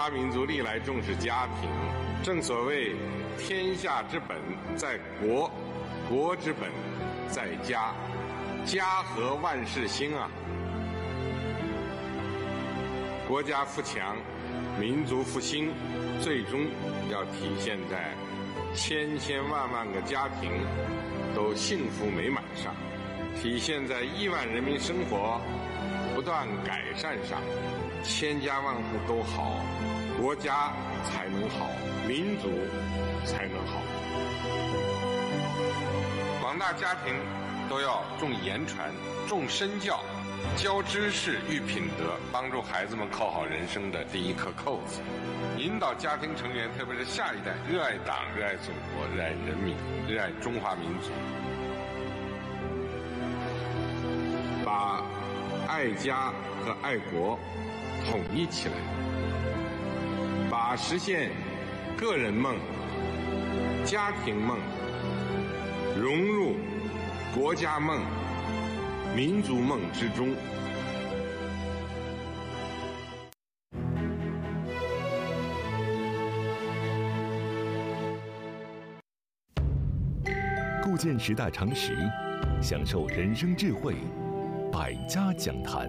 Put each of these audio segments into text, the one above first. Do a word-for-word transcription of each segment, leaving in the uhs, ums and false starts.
华民族历来重视家庭，正所谓天下之本在国，国之本在家，家和万事兴啊。国家富强，民族复兴，最终要体现在千千万万个家庭都幸福美满上，体现在亿万人民生活不断改善上。千家万户都好，国家才能好，民族才能好。广大家庭都要重言传，重身教，教知识育品德，帮助孩子们扣好人生的第一颗扣子，引导家庭成员，特别是下一代，热爱党，热爱祖国，热爱人民，热爱中华民族，把爱家和爱国统一起来，把实现个人梦、家庭梦融入国家梦、民族梦之中。 构建时代常识，享受人生智慧，百家讲坛。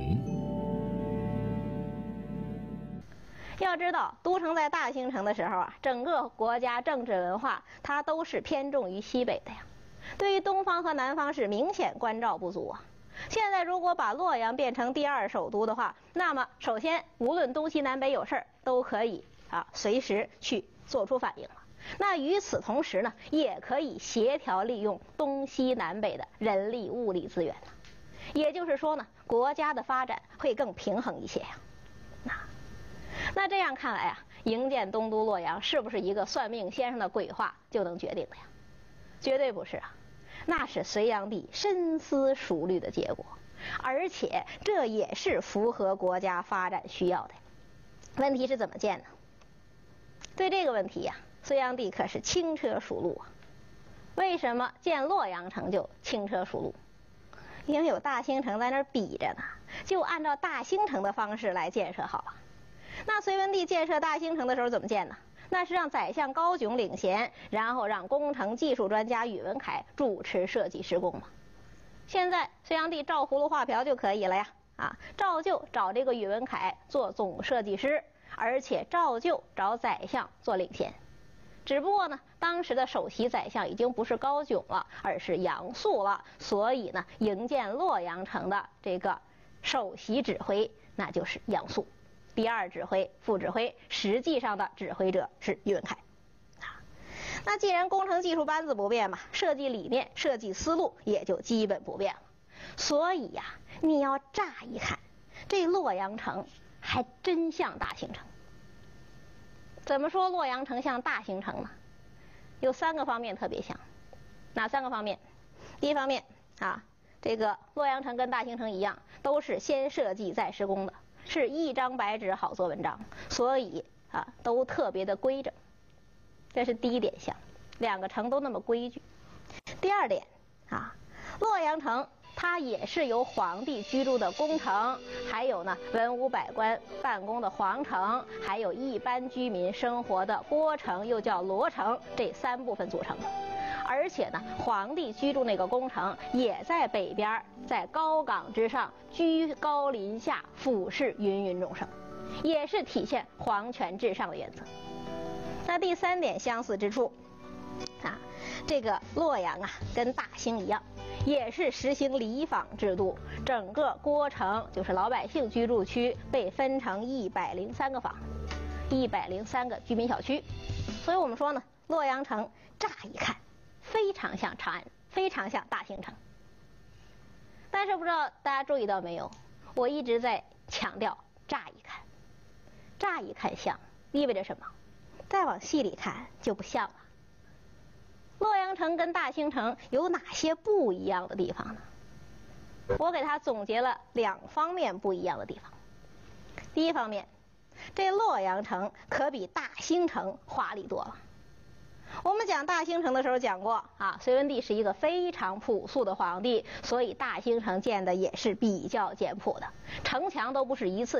要知道，都城在大兴城的时候啊，整个国家政治文化它都是偏重于西北的呀，对于东方和南方是明显关照不足啊。现在如果把洛阳变成第二首都的话，那么首先无论东西南北有事儿，都可以啊随时去做出反应了。那与此同时呢，也可以协调利用东西南北的人力物力资源了。也就是说呢，国家的发展会更平衡一些呀。那那这样看来啊，营建东都洛阳是不是一个算命先生的鬼话就能决定的呀？绝对不是啊，那是隋炀帝深思熟虑的结果，而且这也是符合国家发展需要的。问题是怎么建呢？对这个问题呀、啊，隋炀帝可是轻车熟路啊。为什么建洛阳城就轻车熟路？因为有大兴城在那儿比着呢，就按照大兴城的方式来建设好了。那隋文帝建设大兴城的时候怎么建呢？那是让宰相高炯领衔，然后让工程技术专家宇文恺主持设计施工嘛。现在隋炀帝照葫芦画瓢就可以了呀，啊，照旧找这个宇文恺做总设计师，而且照旧找宰相做领衔。只不过呢，当时的首席宰相已经不是高炯了，而是杨素了，所以呢，营建洛阳城的这个首席指挥那就是杨素。第二指挥、副指挥，实际上的指挥者是宇文恺。啊，那既然工程技术班子不变嘛，设计理念、设计思路也就基本不变了。所以呀、啊，你要乍一看，这洛阳城还真像大兴城。怎么说洛阳城像大兴城呢？有三个方面特别像。哪三个方面？第一方面啊，这个洛阳城跟大兴城一样，都是先设计再施工的。是一张白纸好做文章，所以啊都特别的规整，这是第一点像，两个城都那么规矩。第二点啊，洛阳城它也是由皇帝居住的宫城，还有呢文武百官办公的皇城，还有一般居民生活的郭城，又叫罗城，这三部分组成的。而且呢，皇帝居住那个宫城也在北边，在高岗之上，居高临下，俯视芸芸众生，也是体现皇权至上的原则。那第三点相似之处啊，这个洛阳啊跟大兴一样，也是实行里坊制度，整个郭城就是老百姓居住区被分成一百零三个坊，一百零三个居民小区。所以我们说呢，洛阳城乍一看非常像长安，非常像大兴城。但是不知道大家注意到没有，我一直在强调乍一看，乍一看像意味着什么？再往细里看就不像了。洛阳城跟大兴城有哪些不一样的地方呢？我给它总结了两方面不一样的地方。第一方面，这洛阳城可比大兴城华丽多了。我们讲大兴城的时候讲过啊，隋文帝是一个非常朴素的皇帝，所以大兴城建的也是比较简朴的，城墙都不是一次